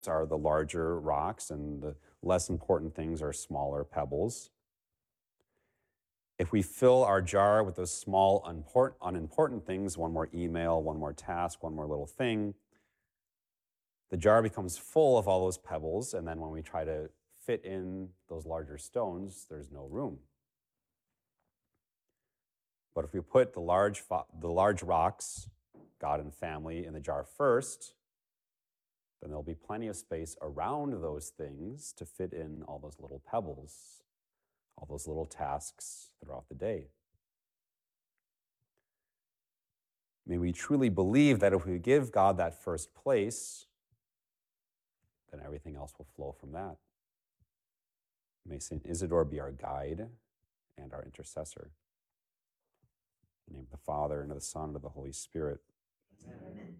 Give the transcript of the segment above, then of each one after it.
are the larger rocks, and the less important things are smaller pebbles. If we fill our jar with those small, unimportant things, one more email, one more task, one more little thing, the jar becomes full of all those pebbles, and then when we try to fit in those larger stones, there's no room. But if we put the large rocks, God and family, in the jar first, then there'll be plenty of space around those things to fit in all those little pebbles, all those little tasks throughout the day. May we truly believe that if we give God that first place, then everything else will flow from that. May St. Isidore be our guide and our intercessor. In the name of the Father, and of the Son, and of the Holy Spirit. Amen.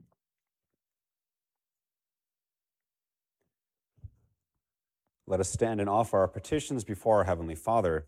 Let us stand and offer our petitions before our Heavenly Father.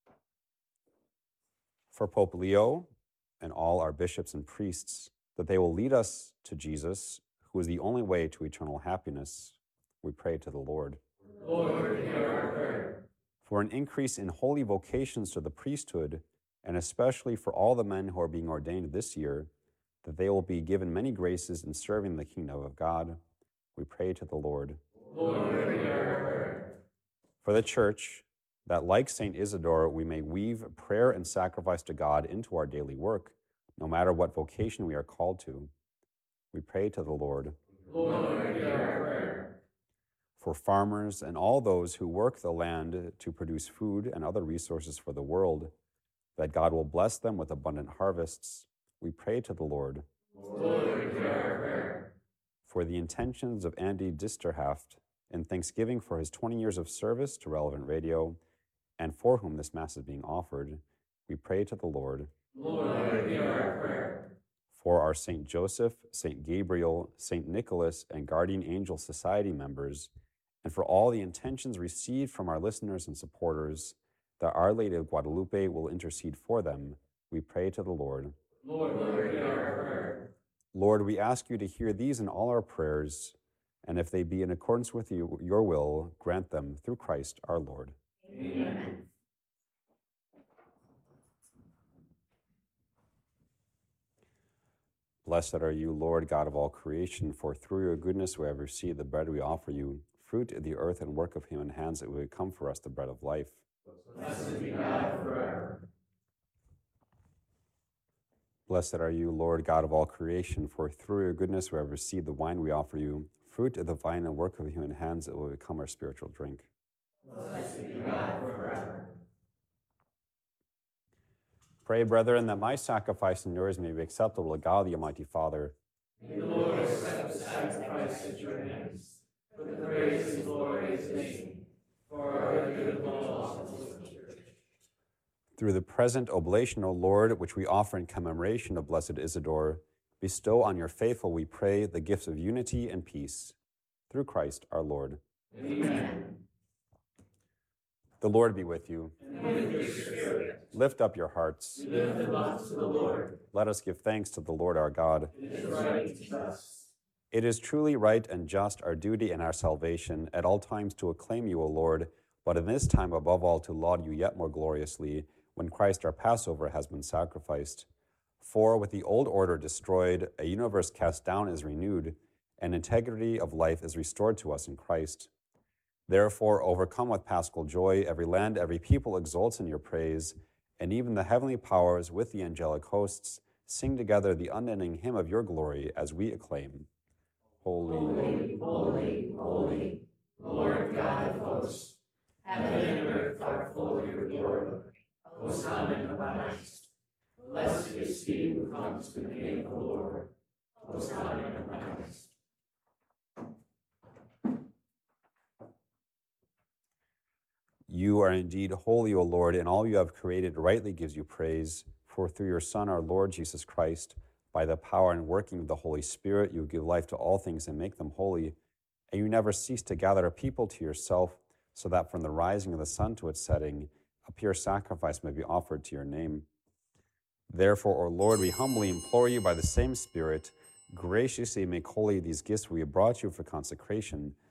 For Pope Leo and all our bishops and priests, that they will lead us to Jesus, who is the only way to eternal happiness, we pray to the Lord. Lord, hear our prayer. For an increase in holy vocations to the priesthood, and especially for all the men who are being ordained this year, that they will be given many graces in serving the kingdom of God, we pray to the Lord. Lord, hear our prayer. For the Church, that like St. Isidore, we may weave prayer and sacrifice to God into our daily work, no matter what vocation we are called to, we pray to the Lord. Lord, hear our prayer. For farmers and all those who work the land to produce food and other resources for the world, that God will bless them with abundant harvests, we pray to the Lord. Lord, hear our prayer. For the intentions of Andy Disterhaft, in thanksgiving for his 20 years of service to Relevant Radio, and for whom this Mass is being offered, we pray to the Lord. Lord, hear our prayer. For our St. Joseph, St. Gabriel, St. Nicholas, and Guardian Angel Society members, and for all the intentions received from our listeners and supporters, that Our Lady of Guadalupe will intercede for them, we pray to the Lord. Lord, hear our prayer. Lord, we ask you to hear these and all our prayers, and if they be in accordance with your will, grant them through Christ our Lord. Amen. Blessed are you, Lord, God of all creation, for through your goodness we have received the bread we offer you, fruit of the earth and work of human hands, that will become for us the bread of life. Blessed be God forever. Blessed are you, Lord, God of all creation, for through your goodness we have received the wine we offer you, fruit of the vine and work of human hands, that will become our spiritual drink. Blessed be God forever. Pray, brethren, that my sacrifice and yours may be acceptable to God, the Almighty Father. May the Lord accept the sacrifice at your hands, for the praise and glory of his name, for our good and also of the Church. Through the present oblation, O Lord, which we offer in commemoration of Blessed Isidore, bestow on your faithful, we pray, the gifts of unity and peace. Through Christ our Lord. Amen. The Lord be with you. And with your spirit. Lift up your hearts. We lift them up to the Lord. Let us give thanks to the Lord our God. It is right and just. It is truly right and just, our duty and our salvation, at all times to acclaim you, O Lord, but in this time above all to laud you yet more gloriously, when Christ our Passover has been sacrificed. For with the old order destroyed, a universe cast down is renewed, and integrity of life is restored to us in Christ. Therefore, overcome with paschal joy, every land, every people exults in your praise, and even the heavenly powers with the angelic hosts sing together the unending hymn of your glory as we acclaim. Holy, Holy, holy, holy, Lord God of hosts, heaven and earth are full of your glory. Hosanna in the highest. Blessed is he who comes in the name of the Lord. Hosanna in the highest. You are indeed holy, O Lord, and all you have created rightly gives you praise. For through your Son, our Lord Jesus Christ, by the power and working of the Holy Spirit, you give life to all things and make them holy. And you never cease to gather a people to yourself, so that from the rising of the sun to its setting, a pure sacrifice may be offered to your name. Therefore, O Lord, we humbly implore you by the same Spirit, graciously make holy these gifts we have brought you for consecration,